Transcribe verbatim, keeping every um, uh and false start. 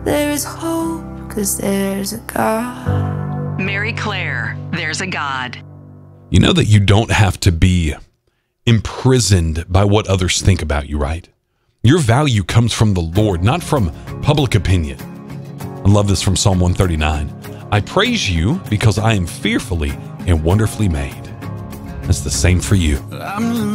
There is hope, cause there's a God. Mary Claire, There's a God. You know that you don't have to be imprisoned by what others think about you, right? Your value comes from the Lord, not from public opinion. I love this from Psalm one thirty-nine. I praise you because I am fearfully and wonderfully made. That's the same for you. I'm